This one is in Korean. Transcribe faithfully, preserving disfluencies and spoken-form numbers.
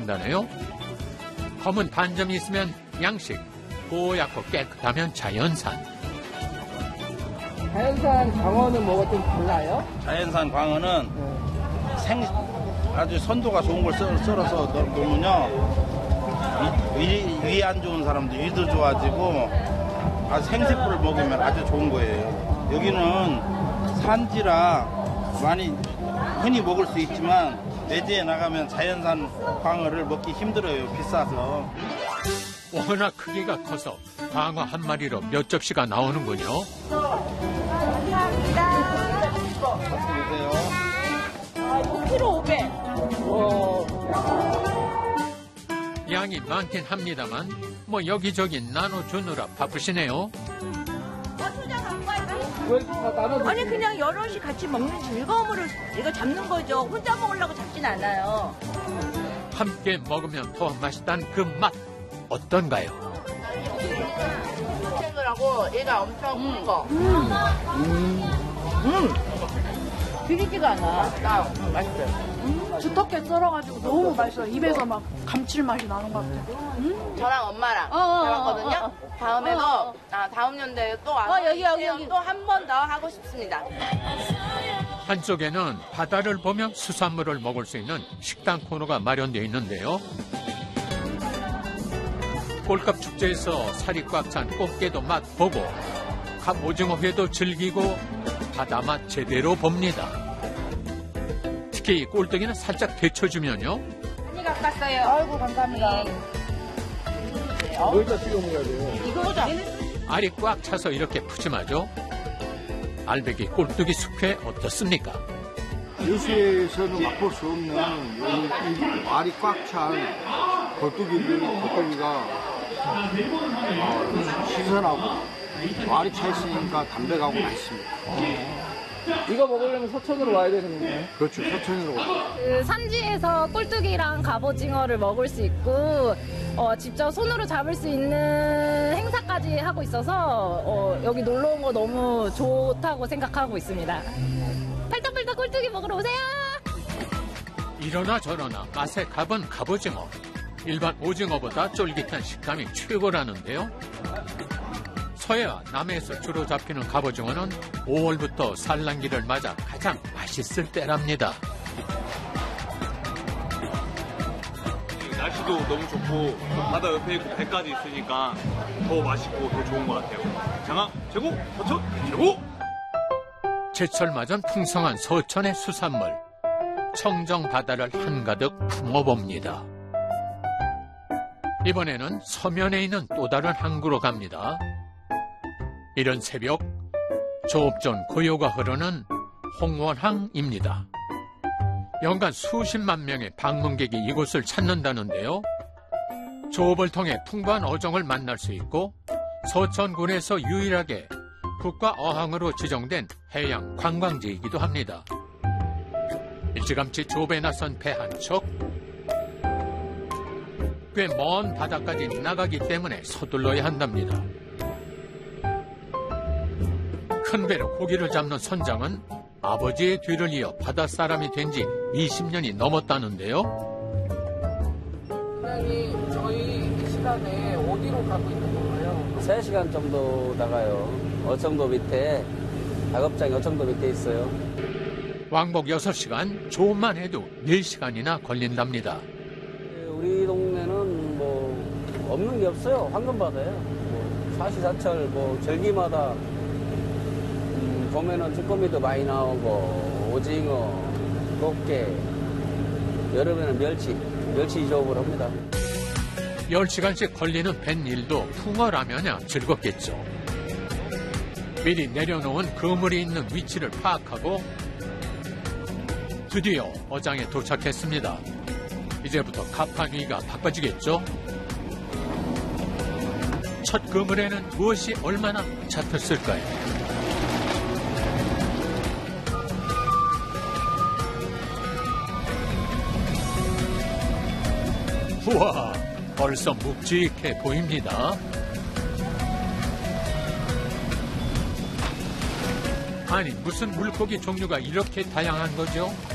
한다네요. 검은 반점이 있으면 양식, 뽀얗고 깨끗하면 자연산. 자연산 광어는 뭐가 좀 달라요? 자연산 광어는 네. 생 아주 선도가 좋은 걸 썰, 썰어서 넣으면요 위 위 안 좋은 사람도 위도 좋아지고 아주 생새우를 먹으면 아주 좋은 거예요. 여기는 산지라 많이 흔히 먹을 수 있지만 외지에 나가면 자연산 광어를 먹기 힘들어요. 비싸서. 워낙 크기가 커서 광어 한 마리로 몇 접시가 나오는군요. 감사합니다. 보세요. 아, 이거 키로 오백. 와. 양이 많긴 합니다만 뭐 여기저기 나눠주느라 바쁘시네요. 아니 그냥 여럿이 같이 먹는 즐거움으로 이거 잡는 거죠. 혼자 먹으려고 잡진 않아요. 함께 먹으면 더 맛있다는 그 맛 어떤가요? 하고 얘가 엄청 큰 거. 음. 음. 음. 비리지가 않아. 맛있다. 음, 맛있어요. 음, 두텁게 썰어가지고 너무 맛있어요. 입에서 막 감칠맛이 나는 것 같아요. 음? 저랑 엄마랑 어, 어, 잡았거든요. 어, 어, 어. 다음에도 어, 어. 아, 다음 연도에 또 와서 어, 여기, 여기, 여기. 또 한 번 더 하고 싶습니다. 한쪽에는 바다를 보며 수산물을 먹을 수 있는 식당 코너가 마련되어 있는데요. 꼴값 축제에서 살이 꽉 찬 꽃게도 맛보고 갑오징어회도 즐기고 바다 맛 제대로 봅니다. 특히 꼴뚜기는 살짝 데쳐주면요. 많이 가깝어요. 아이고, 감사합니다. 여기다 찍어 먹어야 돼요. 이거죠? 알이 꽉 차서 이렇게 푸짐하죠. 알배기 꼴뚜기 숙회 어떻습니까? 여수에서는 맛볼 수 없는 이 알이 꽉 찬 꼴뚜기를, 꼴뚜기가 어, 신선하고 알이 차 있으니까 담백하고 맛있습니다. 이거 먹으려면 서천으로 와야 되는 거예요? 그렇죠. 서천으로 와요. 그 산지에서 꼴뚜기랑 갑오징어를 먹을 수 있고 어, 직접 손으로 잡을 수 있는 행사까지 하고 있어서 어, 여기 놀러 온 거 너무 좋다고 생각하고 있습니다. 팔딱팔딱 꼴뚜기 먹으러 오세요. 이러나 저러나 맛의 갑은 갑오징어. 일반 오징어보다 쫄깃한 식감이 최고라는데요. 서해와 남해에서 주로 잡히는 갑오징어는 오월부터 산란기를 맞아 가장 맛있을 때랍니다. 날씨도 너무 좋고 바다 옆에 있고 배까지 있으니까 더 맛있고 더 좋은 것 같아요. 장항 최고, 서천 최고! 제철맞은 풍성한 서천의 수산물. 청정 바다를 한가득 품어봅니다. 이번에는 서면에 있는 또 다른 항구로 갑니다. 이른 새벽 조업전 고요가 흐르는 홍원항입니다. 연간 수십만 명의 방문객이 이곳을 찾는다는데요. 조업을 통해 풍부한 어종을 만날 수 있고 서천군에서 유일하게 국가어항으로 지정된 해양 관광지이기도 합니다. 일찌감치 조업에 나선 배 한 척. 꽤 먼 바다까지 나가기 때문에 서둘러야 한답니다. 큰 배로 고기를 잡는 선장은 아버지의 뒤를 이어 바닷사람이 된 지 이십 년이 넘었다는데요. 선생님, 저희 이 시간에 어디로 가고 있는 건가요? 세 시간 정도 나가요. 어청도 밑에, 작업장이 어청도 밑에 있어요. 왕복 여섯 시간, 조업만 해도 네 시간이나 걸린답니다. 우리 동네는 뭐 없는 게 없어요. 황금바다예요. 뭐 사시사철 뭐 절기마다 음, 봄에는 쭈꾸미도 많이 나오고 오징어, 꽃게, 여름에는 멸치, 멸치 조업을 합니다. 열 시간씩 걸리는 뱃일도 풍어라면야 즐겁겠죠. 미리 내려놓은 그물이 있는 위치를 파악하고 드디어 어장에 도착했습니다. 이제부터 갑판 위가 바빠지겠죠? 첫 그물에는 무엇이 얼마나 잡혔을까요? 우와, 벌써 묵직해 보입니다. 아니, 무슨 물고기 종류가 이렇게 다양한 거죠?